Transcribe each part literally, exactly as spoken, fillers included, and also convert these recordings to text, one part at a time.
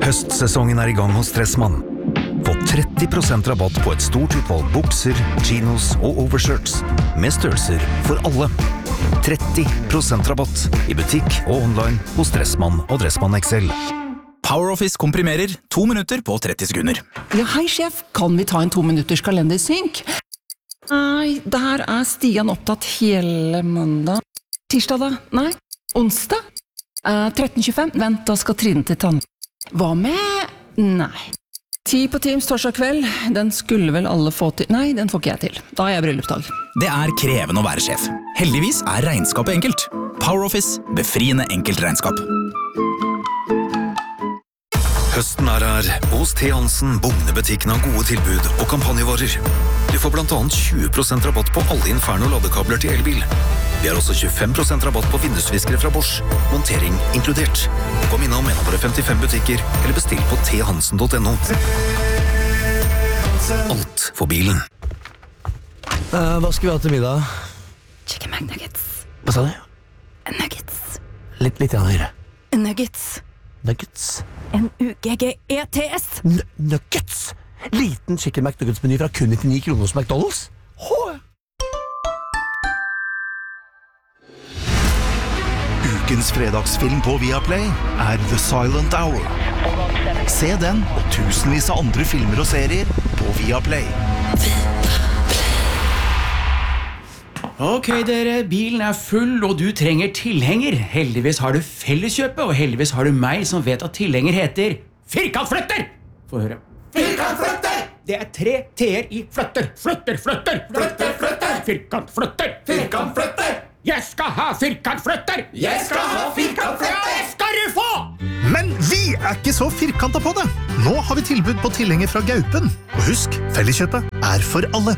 Høstsesongen er i gang hos Stressmann. Få tretti prosent rabatt på et stort utvalg bukser, chinos og overshirts med størrelser for alle. tretti prosent rabatt i butikk og online hos Stressmann og Dressmann X L. PowerOffice komprimerer to minutter på tretti sekunder. Ja, hei sjef, kan vi ta en to minutters kalendersynk? Nei, der er Stian opptatt hele mandag. Tirsdag da? Nei. Onsdag? Eh, tretten tjuefem? Vent, da skal Trine til tann. Hva med? Nei. Ti på Teams torsdag kveld, den skulle vel alle få til. Nei, den får ikke jeg til. Da er jeg bryllupsdag. Det er krevende å være sjef. Heldigvis er regnskapet enkelt. PowerOffice, befriende enkelt regnskap. Høsten er her. Hos T. Hansen, Bogne-butikken har gode tilbud og kampanjevarer. Du får blant annet tjue prosent rabatt på alle Inferno ladekabler til elbil. Vi har også tjuefem prosent rabatt på vindusviskere fra Bosch. Montering inkludert. Kom innom en av våre femtifem butikker, eller bestill på t hansen punktum n o. Alt for bilen. Uh, hva skal vi ha til middag? Chicken McNuggets. Hva sa du? Nuggets. Litt, litt igjen høyere. Nuggets. Nuggets. N U G G E T S. N nuggets? Liten chicken McNuggets-meny fra kun nittini kroner hos McDonald's? Hå! Ukens fredagsfilm på Viaplay er The Silent Hour. Se den og tusenvis av andre filmer og serier på Viaplay. Ok dere, bilen er full og du trenger tilhenger. Heldigvis har du Felleskjøpet, og heldigvis har du meg som vet at tilhenger heter Firkantflytter! Få høre. Firkantflytter! Det er tre t-er i flytter. Flytter, flytter! Flytter, flytter! Firkantflytter! Firkantflytter! Jeg skal ha firkantflytter! Jeg skal ha firkantflytter! Det skal du få! Men vi er ikke så firkantet på det. Nå har vi tilbud på tilhenger fra Gaupen. Og husk, Felleskjøpet er for alle.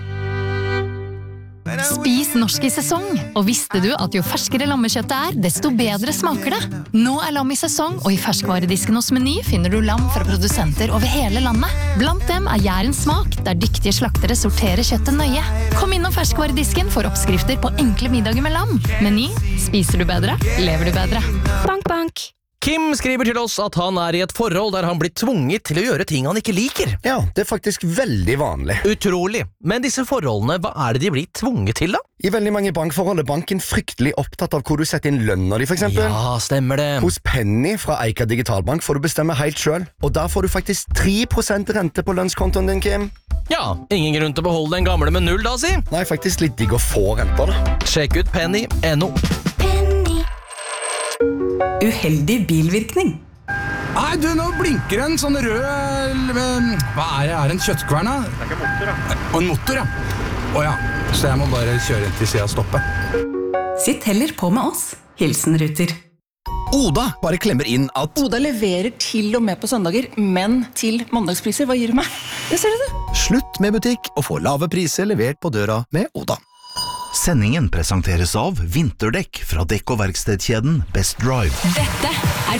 Spis norsk i sesong, og visste du at jo ferskere lammekjøttet er, desto bedre smaker det. Nå er lam i sesong, og i ferskvaredisken hos Meny finner du lam fra produsenter over hele landet. Blant dem er Jærens smak, der dyktige slaktere sorterer kjøttet nøye. Kom innom ferskvaredisken for oppskrifter på enkle middager med lam. Meny, spiser du bedre, lever du bedre. Bank, bank. Kim skriver til oss at han er i et forhold der han blir tvunget til å gjøre ting han ikke liker. Ja, det er faktisk veldig vanlig. Utrolig. Men disse forholdene, hva er det de blir tvunget til da? I veldig mange bankforhold er banken fryktelig opptatt av hvor du setter inn lønner de, for eksempel. Ja, stemmer det. Hos Penny fra Eika Digitalbank får du bestemme helt selv, og der får du faktisk tre prosent rente på lønnskontoen din, Kim. Ja, ingen grunn til å beholde den gamle med null da, si. Nei, faktisk litt digg å få renter da. Sjekk ut penny punktum n o. Uheldig bilvirkning. Nei, du, nå blinker en sånn rød... Hva er det? Er det en kjøttkvern, da? Det er ikke en motor, da. Og en motor, ja. Åja, så jeg må bare kjøre inn til siden og stoppe. Sitt heller på med oss. Hilsen Ruter. Oda bare klemmer inn at Oda leverer til og med på søndager, men til mandagspriser. Hva gir du meg? Det ser du det. slutt med butikk og få lave priser levert på døra med Oda. Sendingen presenteres av vinterdekk fra dekk- og verkstedkjeden Best Drive. Dette er